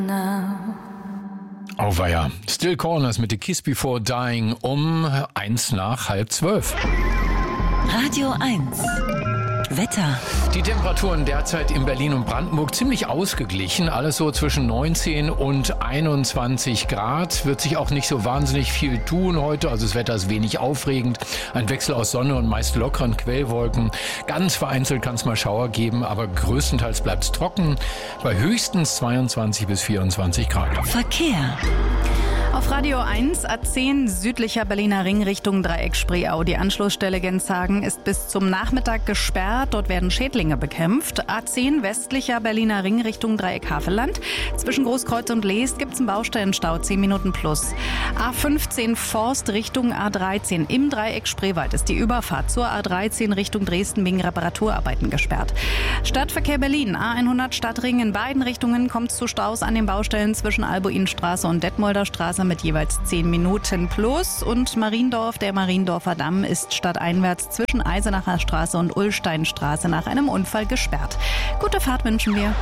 Auweia. Still Corners mit The Kiss Before Dying um 11:55. Radio 1. Wetter. Die Temperaturen derzeit in Berlin und Brandenburg ziemlich ausgeglichen. Alles so zwischen 19 und 21 Grad. Wird sich auch nicht so wahnsinnig viel tun heute. Also das Wetter ist wenig aufregend. Ein Wechsel aus Sonne und meist lockeren Quellwolken. Ganz vereinzelt kann es mal Schauer geben, aber größtenteils bleibt es trocken. Bei höchstens 22 bis 24 Grad. Verkehr. Auf Radio 1, A10 südlicher Berliner Ring Richtung Dreieck Spreeau. Die Anschlussstelle Genshagen ist bis zum Nachmittag gesperrt. Dort werden Schädlinge bekämpft. A10 westlicher Berliner Ring Richtung Dreieck Havelland. Zwischen Großkreuz und Leest gibt es einen Baustellenstau, 10 Minuten plus. A15 Forst Richtung A13. Im Dreieck Spreewald ist die Überfahrt zur A13 Richtung Dresden wegen Reparaturarbeiten gesperrt. Stadtverkehr Berlin, A100 Stadtring. In beiden Richtungen kommt es zu Staus an den Baustellen zwischen Albuinstraße und Detmolder Straße mit jeweils 10 Minuten plus. Und Mariendorf, der Mariendorfer Damm, ist stadteinwärts zwischen Eisenacher Straße und Ullsteinstraße nach einem Unfall gesperrt. Gute Fahrt wünschen wir.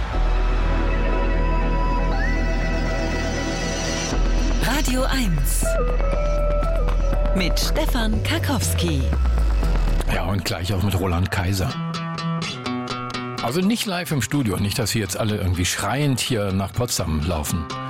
Radio 1. Mit Stefan Karkowski. Ja, und gleich auch mit Roland Kaiser. Also nicht live im Studio, nicht, dass Sie jetzt alle irgendwie schreiend hier nach Potsdam laufen.